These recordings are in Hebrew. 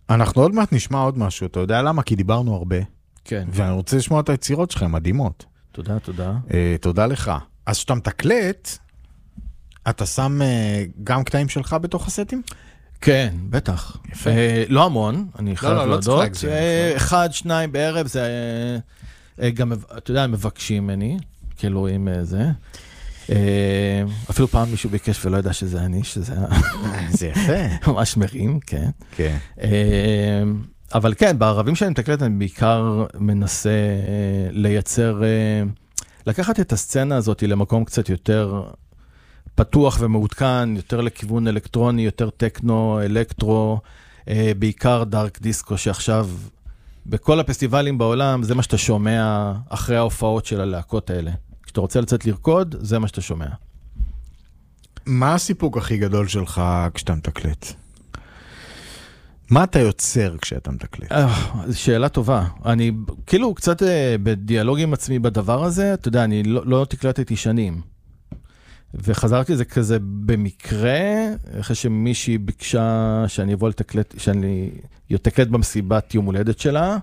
אנחנו עוד מעט נשמע עוד משהו, אתה יודע למה? כי דיברנו הרבה. כן. ואני רוצה לשמוע את היצירות שלכם, מדהימות. תודה, תודה. תודה לך. אז כשאתה מתקלט, אתה שם גם קטעים שלך בתוך הסטים? כן, בטח. יפה. לא המון, אני חייב להודות. לא צריך 1, 2 בערב, זה גם, אתה יודע, מבקשים ממני, כאילו עם זה. אפילו פעם מישהו ביקש ולא ידע שזה אני, שזה זה יפה. ממש מרים, כן. כן. אבל כן, בערבים שאני מתקלט, אני בעיקר מנסה לייצר, לקחת את הסצנה הזאת למקום קצת יותר פתוח ומעודכן, יותר לכיוון אלקטרוני, יותר טכנו, אלקטרו, בעיקר דארק דיסקו, שעכשיו בכל הפסטיבלים בעולם, זה מה שאתה שומע אחרי ההופעות של הלהקות האלה. כשאתה רוצה לצאת לרקוד, זה מה שאתה שומע. מה הסיפוק הכי גדול שלך כשאתה מתקלט? מה אתה יוצר כשאתה מתקלט? שאלה טובה. אני כאילו קצת בדיאלוג עם עצמי בדבר הזה, אתה יודע, אני לא תקלטתי שנים. וחזרתי לזה כזה במקרה, אחרי שמישהי ביקשה שאני אבוא לתקלט, שאני יתקלט במסיבת יום הולדת שלה,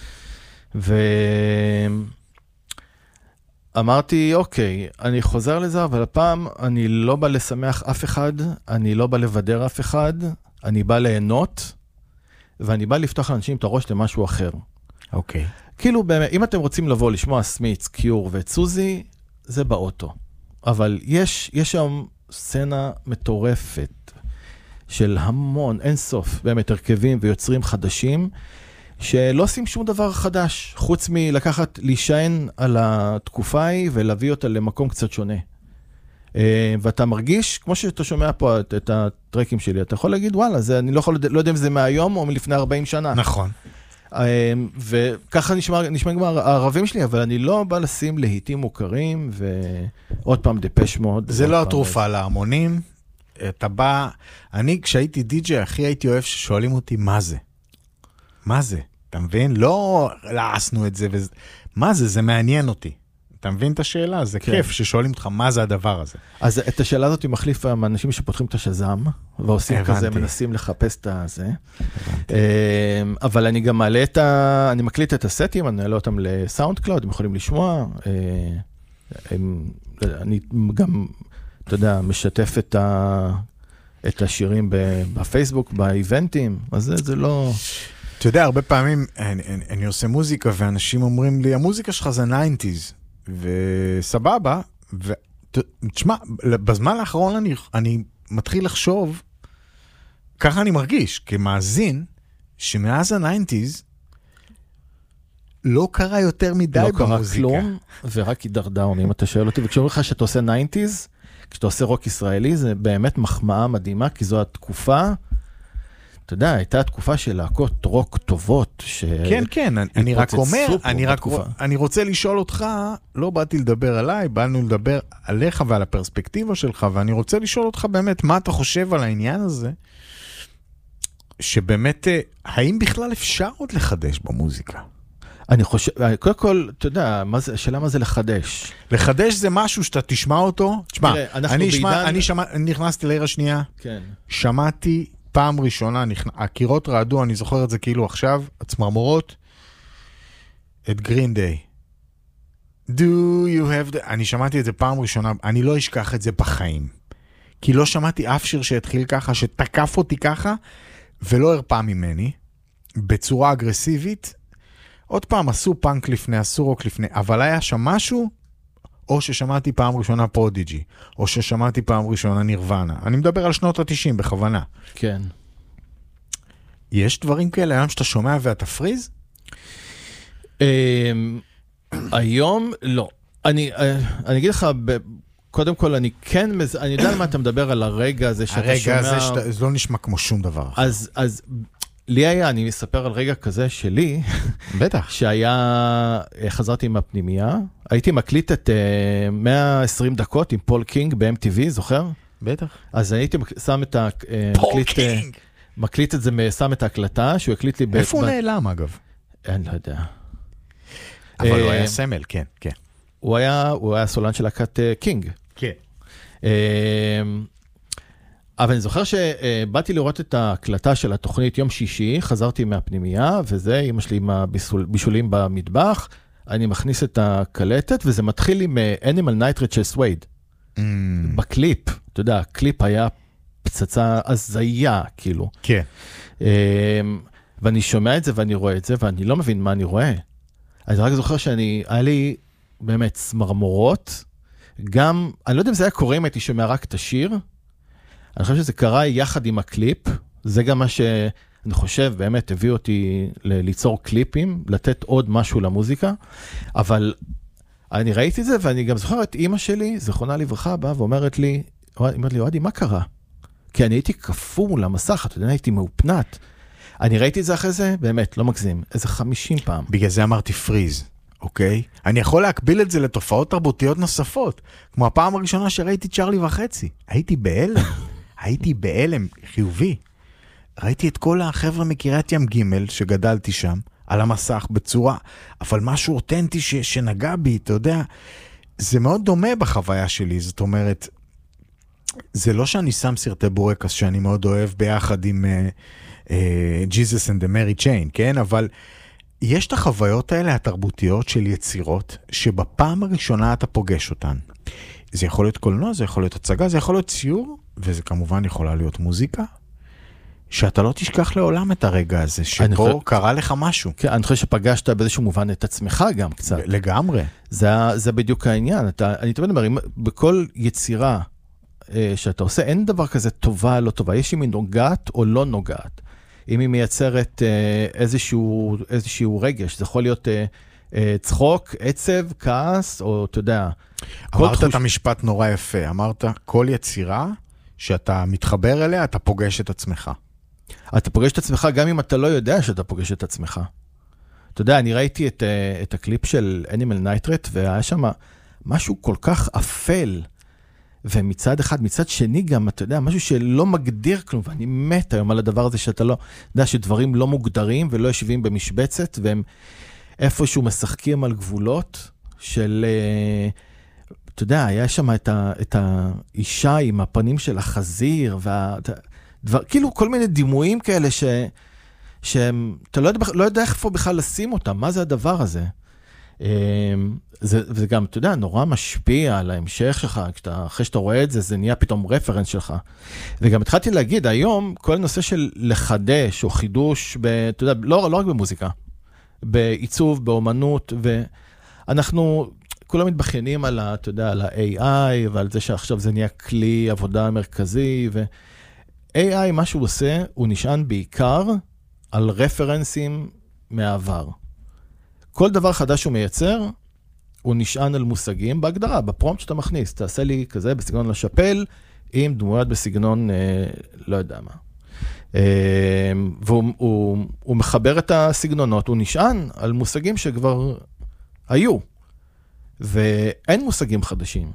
ואמרתי, אוקיי, אני חוזר לזה, אבל הפעם אני לא בא לשמח אף אחד, אני לא בא לבדר אף אחד, אני בא ליהנות, ואני בא לפתוח לאנשים את הראש למשהו אחר. אוקיי. כאילו, באמת, אם אתם רוצים לבוא לשמוע סמיץ, קיור ואת סוזי, זה באוטו. אבל יש שם סצנה מטורפת של המון, אין סוף, באמת הרכבים ויוצרים חדשים, שלא עושים שום דבר חדש, חוץ מלקחת, להישען על התקופה ההיא ולהביא אותה למקום קצת שונה. ואתה מרגיש, כמו שאתה שומע פה את הטרקים שלי, אתה יכול להגיד, וואלה, אני לא יודע אם זה מהיום או מלפני 40 שנה. נכון. וככה נשמע גם הערבים שלי, אבל אני לא בא לשים להיטים מוכרים, ועוד פעם דפש מאוד. זה לא התרופה להמונים. אתה בא, אני כשהייתי די-ג'יי, הכי הייתי אוהב ששואלים אותי, מה זה? מה זה? אתה מבין? לא לעשנו את זה, מה זה? זה מעניין אותי. אתה מבין את השאלה? זה כיף ששואלים אותך מה זה הדבר הזה. אז את השאלה הזאת היא מחליף האנשים שפותחים את השזם, ועושים כזה, מנסים לחפש את זה. אבל אני גם מעלה אני מקליט את הסטים, אני מעלה אותם לסאונד קלאוד, הם יכולים לשמוע. אני גם, אתה יודע, משתף את השירים בפייסבוק, באיבנטים, אז זה לא... אתה יודע, הרבה פעמים אני עושה מוזיקה, ואנשים אומרים לי, המוזיקה שלך זה 90s. וסבבה, ותשמע, בזמן האחרון אני מתחיל לחשוב, ככה אני מרגיש, כמאזין, שמאז ה-90s לא קרה יותר מדי במוזיקה. לא קרה כלום, ורק הידרדרנו, אם אתה שואל אותי, וכשאומר לך שאתה עושה 90s, כשאתה עושה רוק ישראלי, זה באמת מחמאה מדהימה, כי זו התקופה, אתה יודע, הייתה התקופה של להקות רוק טובות. כן, כן, אני רק אומר, אני רוצה לשאול אותך, לא באתי לדבר עליי, באנו לדבר עליך ועל הפרספקטיבה שלך, ואני רוצה לשאול אותך באמת, מה אתה חושב על העניין הזה, שבאמת, האם בכלל אפשר עוד לחדש במוזיקה? אני חושב, קודם כל, אתה יודע, השאלה מה זה לחדש? לחדש זה משהו שאתה תשמע אותו, תשמע, אני נכנסתי לעיר השנייה, שמעתי, פעם ראשונה, הקירות רעדו, אני זוכר את זה כאילו עכשיו, הצמרמורות, את גרין דיי. Do you have the... אני שמעתי את זה פעם ראשונה, אני לא אשכח את זה בחיים. כי לא שמעתי אף שיר שהתחיל ככה, שתקף אותי ככה, ולא הרפא ממני, בצורה אגרסיבית. עוד פעם, עשו פאנק לפני, עשו רוק לפני, אבל היה שם משהו, או ששמעתי פעם ראשונה פרודיג'י, או ששמעתי פעם ראשונה נירוונה. אני מדבר על שנות ה-90 בכוונה. כן. יש דברים כאלה היום שאתה שומע ואתה פריז? היום לא. אני אגיד לך, קודם כל אני כן, אני יודע על מה אתה מדבר על הרגע הזה שאתה שומע. הרגע הזה זה לא נשמע כמו שום דבר. אז לי היה, אני מספר על רגע כזה שלי, בטח. שהיה, חזרתי מהפנימיה, הייתי מקליט את 120 דקות עם פול קינג ב-MTV, זוכר? בטח. אז הייתי שם את מקליט את זה, שם את ההקלטה, שהוא הקליט לי... איפה הוא נעלם אגב? אני לא יודע. אבל הוא היה סמל, כן, כן. הוא היה סולן של להקת קינג. כן. אבל אני זוכר שבאתי לראות את ההקלטה של התוכנית יום שישי, חזרתי מהפנימייה, וזה, אמא שלי עם הבישולים במטבח, אני מכניס את הקלטת, וזה מתחיל עם Animal Nitrate של סווייד. בקליפ, אתה יודע, הקליפ היה פצצה הזיה, כאילו. כן. ואני שומע את זה ואני רואה את זה, ואני לא מבין מה אני רואה. אני רק זוכר היה לי באמת צמרמורות, גם, אני לא יודע אם זה היה קורה אם הייתי שומע רק את השיר, אני חושב שזה קרה יחד עם הקליפ, זה גם מה שאני חושב באמת הביא אותי ליצור קליפים, לתת עוד משהו למוזיקה, אבל אני ראיתי את זה, ואני גם זוכר את אמא שלי, זכרונה לברכה, באה ואומרת לי, אוהדי, מה קרה? כי אני הייתי כפור מול המסך, אתה יודע, הייתי מאופנת. אני ראיתי את זה אחרי זה, באמת, לא מגזים, איזה 50 פעם. בגלל זה אמרתי פריז, אוקיי? אני יכול להקביל את זה לתופעות תרבותיות נוספות, כמו הפעם הראשונה שראיתי צ'רלי וחצי. הייתי בהלם, חיובי. ראיתי את כל החבר'ה מקריית ים ג' שגדלתי שם, על המסך בצורה, אבל משהו אותנטי שנגע בי, אתה יודע, זה מאוד דומה בחוויה שלי, זאת אומרת, זה לא שאני שם סרטי בורקס שאני מאוד אוהב ביחד עם Jesus and the Mary Chain, כן? אבל יש את החוויות האלה התרבותיות של יצירות, שבפעם הראשונה אתה פוגש אותן. זה יכול להיות קולנוע, זה יכול להיות הצגה, זה יכול להיות ציור, וזה כמובן יכולה להיות מוזיקה, שאתה לא תשכח לעולם את הרגע הזה, שבו קרה לך משהו. כן, אני חושב שפגשת באיזשהו מובן את עצמך גם קצת. לגמרי. זה בדיוק העניין. אני תמיד אומר, בכל יצירה שאתה עושה, אין דבר כזה טובה, לא טובה. יש אם היא נוגעת או לא נוגעת. אם היא מייצרת איזשהו רגש, זה יכול להיות צחוק, עצב, כעס, או אתה יודע. אמרת את המשפט נורא יפה, אמרת, כל יצירה שאתה מתחבר אליה, אתה פוגש את עצמך. אתה פוגש את עצמך גם אם אתה לא יודע שאתה פוגש את עצמך. אתה יודע, אני ראיתי את הקליפ של Animal Nitrate, והיה שם משהו כל כך אפל, ומצד אחד, מצד שני גם, אתה יודע, משהו שלא מגדיר כלום, ואני מת היום על הדבר הזה שאתה לא, יודע שדברים לא מוגדרים ולא יושבים במשבצת, והם איפשהו משחקים על גבולות של, אתה יודע, היה שם את האישה עם הפנים של החזיר, כאילו כל מיני דימויים כאלה שאתה לא יודע איפה בכלל לשים אותם, מה זה הדבר הזה? וזה גם, אתה יודע, נורא משפיע על ההמשך שלך, אחרי שאתה רואה את זה, זה נהיה פתאום רפרנס שלך. וגם התחלתי להגיד, היום, כל הנושא של לחדש או חידוש, אתה יודע, לא רק במוזיקה, בעיצוב, באומנות, ואנחנו כולם מתבחיינים על, אתה יודע, על ה-AI, ועל זה שעכשיו זה נהיה כלי עבודה מרכזי, ו-AI, מה שהוא עושה, הוא נשען בעיקר על רפרנסים מהעבר. כל דבר חדש שהוא מייצר, הוא נשען על מושגים בהגדרה, בפרומפט שאתה מכניס, תעשה לי כזה בסגנון לשפל, עם דמויות בסגנון, לא יודע מה. והוא מחבר את הסגנונות, הוא נשען על מושגים שכבר היו, ואין מושגים חדשים.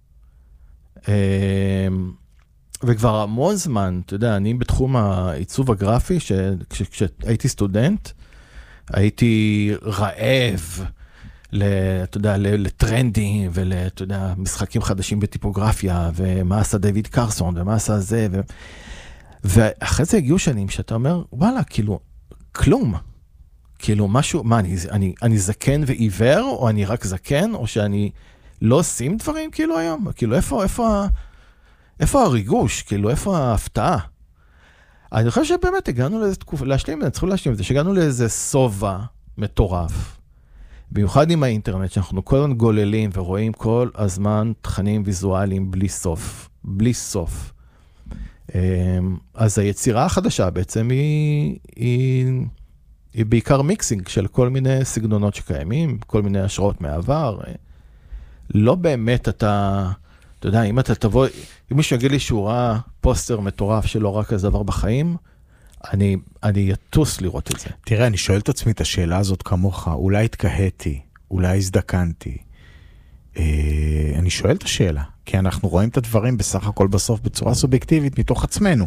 וכבר המון זמן, אתה יודע, אני בתחום העיצוב הגרפי, כשהייתי סטודנט, הייתי רעב, אתה יודע, לטרנדים אתה יודע, משחקים חדשים בטיפוגרפיה, ומה עשה דיוויד קרסון, ומה עשה זה, ואחרי זה הגיעו שנים שאתה אומר, וואלה, כאילו, כלום. כאילו משהו, מה, אני זקן ועיוור, או אני רק זקן, או שאני לא עושים דברים כאילו היום? כאילו, איפה הריגוש? כאילו, איפה ההפתעה? אני חושב שבאמת הגענו לאיזה תקופה, צריכים להשלים את זה, שהגענו לאיזה סובה מטורף. במיוחד עם האינטרנט, שאנחנו כל הזמן גוללים ורואים כל הזמן תכנים ויזואליים בלי סוף. בלי סוף. אז היצירה החדשה בעצם היא בעיקר מיקסינג של כל מיני סגנונות שקיימים, כל מיני השראות מהעבר. לא באמת אתה יודע, אם אתה תבוא, אם מישהו יגיד לי שהוא ראה פוסטר מטורף שלא רק איזה דבר בחיים, אני יטוס לראות את זה. תראה, אני שואל את עצמי את השאלה הזאת כמוך, אולי התקהתי, אולי הזדקנתי. אני שואל את השאלה, כי אנחנו רואים את הדברים בסך הכל בסוף בצורה סובייקטיבית מתוך עצמנו.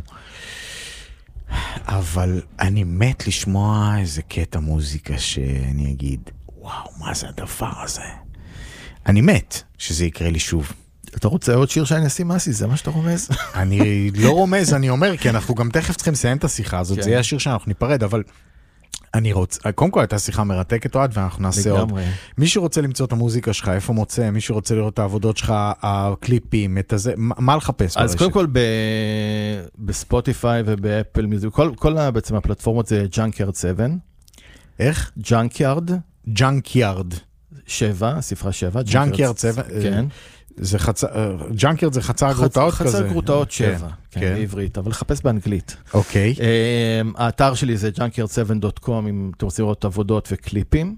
אבל אני מת לשמוע איזה קטע מוזיקה שאני אגיד, וואו, מה זה הדבר הזה? אני מת שזה יקרה לי שוב. אתה רוצה עוד שיר שאני אשים מסי, זה מה שאתה רומז? אני לא רומז, אני אומר, כי אנחנו גם תכף צריכים לסיים את השיחה הזאת, זה יהיה השיר שאנחנו ניפרד, אבל אני רוצה, קודם כל הייתה שיחה מרתקת עוד, ואנחנו נעשה עוד. מי שרוצה למצוא את המוזיקה שלך, איפה מוצא, מי שרוצה לראות את העבודות שלך, הקליפים, את הזה, מה לחפש? אז קודם כל בספוטיפיי ובאפל מיוזיק, כל בעצם הפלטפורמות זה Junkyard 7. איך? Junkyard 7, ספרה 7. Junkyard 7? כן. ג'אנקירד זה חצר גרוטאות כזה? חצר גרוטאות 7, כן, בעברית, אבל לחפש באנגלית. אוקיי. האתר שלי זה junkyard7.com, אם אתם רוצים לראות עבודות וקליפים.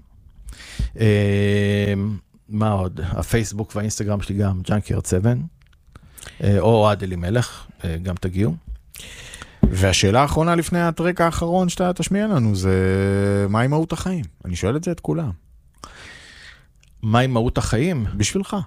מה עוד? הפייסבוק והאינסטגרם שלי גם, junkyard 7, או אוהד אלימלך, גם תגיעו. והשאלה האחרונה לפני הטרק האחרון שאתה תשמיע לנו, זה מה עם מהות החיים? אני שואל את זה את כולם. מה עם מהות החיים? בשבילך.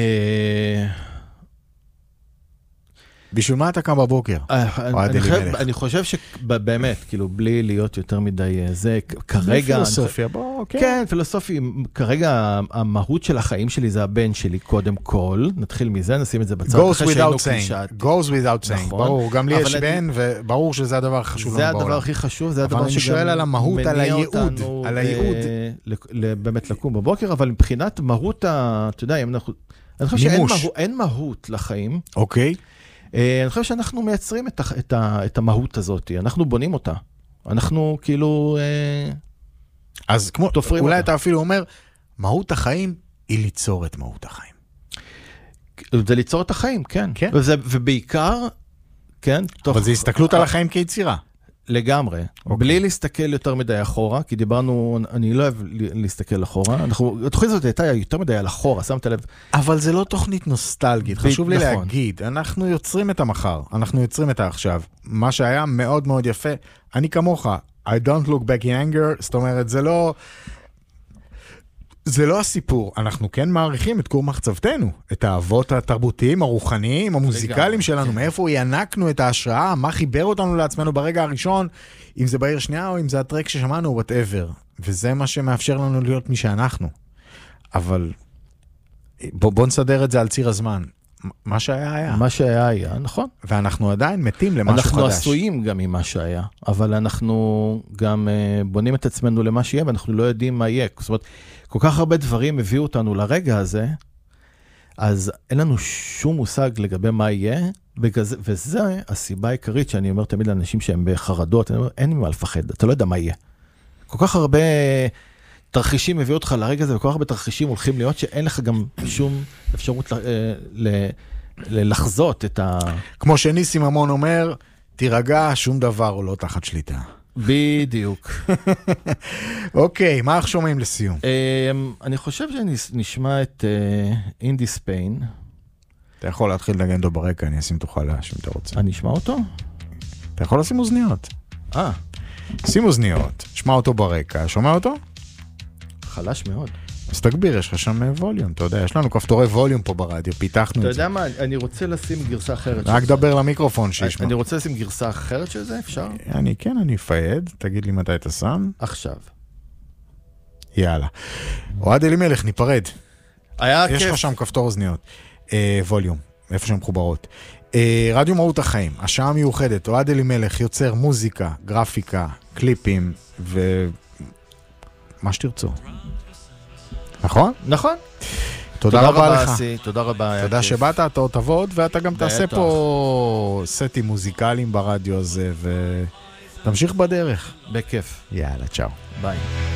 בשביל מה אתה קם בבוקר? אני חושב שבאמת, כאילו, בלי להיות יותר מדי זה, כרגע... פילוסופיה, בוא, כן. כן, פילוסופיה. כרגע המהות של החיים שלי זה הבן שלי קודם כל. נתחיל מזה, נשים את זה בצד. Goes without saying. ברור, גם לי יש בן, וברור שזה הדבר החשוב. זה הדבר הכי חשוב, זה הדבר שגם... אבל אני שואל על המהות, על הייעוד. על הייעוד. באמת לקום בבוקר, אבל מבחינת מהות, אתה יודע, אני חושב שאין מהות לחיים. אוקיי. אני חושב שאנחנו מייצרים את המהות הזאת, אנחנו בונים אותה. אנחנו כאילו... אז כמו, אולי אתה אפילו אומר, מהות החיים היא ליצור את מהות החיים. זה ליצור את החיים, כן. ובעיקר, כן. אבל זה הסתכלות על החיים כיצירה. לגמרי. בלי להסתכל יותר מדי אחורה, כי דיברנו, אני לא אוהב להסתכל אחורה. התוכנית הזאת הייתה יותר מדי על אחורה, שמת לב. אבל זה לא תוכנית נוסטלגית, חשוב לי להגיד. אנחנו יוצרים את המחר, אנחנו יוצרים את העכשיו. מה שהיה מאוד מאוד יפה, אני כמוך, I don't look back in anger, זאת אומרת, זה לא הסיפור, אנחנו כן מעריכים את קור מחצבתנו, את האבות התרבותיים, הרוחניים, המוזיקליים שלנו, מאיפה ינקנו את ההשראה, מה חיבר אותנו לעצמנו ברגע הראשון, אם זה בעיר שנייה או אם זה הטרק ששמענו, whatever. וזה מה שמאפשר לנו להיות מי שאנחנו. אבל בוא נסדר את זה על ציר הזמן. מה שהיה היה. מה שהיה היה, נכון. ואנחנו עדיין מתים למשהו חדש. אנחנו עשויים גם ממה שהיה, אבל אנחנו גם בונים את עצמנו למה שיהיה, ואנחנו לא יודעים מה יהיה. זאת אומרת, כל כך הרבה דברים הביאו אותנו לרגע הזה, אז אין לנו שום מושג לגבי מה יהיה, וזה הסיבה העיקרית שאני אומר תמיד לאנשים שהם בחרדות, אני אומר, אין ממה לפחד, אתה לא יודע מה יהיה. כל כך הרבה תרחישים הביאו אותך לרגע הזה, וכל כך הרבה תרחישים הולכים להיות שאין לך גם שום אפשרות לחזות את ה... כמו שניסים המון אומר, תירגע, שום דבר הוא לא תחת שליטה. בדיוק. אוקיי, מה אנחנו שומעים לסיום? אני חושב שנשמע את אינדי ספיין. אתה יכול להתחיל לנגן אותו ברקע, אני אשים תוכל אם אתה רוצה. אני אשמע אותו? אתה יכול לשים אוזניות. שים אוזניות, שמע אותו ברקע, שומע אותו? חלש מאוד. אז תגביר, יש לך שם ווליום, אתה יודע, יש לנו כפתורי ווליום פה ברדיו, פיתחנו את זה. אתה יודע מה, אני רוצה לשים גרסה אחרת. רק דבר למיקרופון שישמע. אני רוצה לשים גרסה אחרת של זה, אפשר? אני אפייד, תגיד לי מתי אתה שם. עכשיו. יאללה. אוהד אלימלך, ניפרד. היה כיף. יש לך שם כפתור אוזניות. ווליום, איפה שהן מחוברות. רדיו מהות החיים, השעה המיוחדת, אוהד אלימלך יוצר מוזיקה, גרפיקה, קליפים ומה שתרצו. נכון? נכון. תודה רבה לך. תודה רבה. תודה שבאת, אתה עוד תבוא, ואתה גם תעשה פה סטים מוזיקליים ברדיו הזה, ותמשיך בדרך. בכיף. יאללה, צ'או. ביי.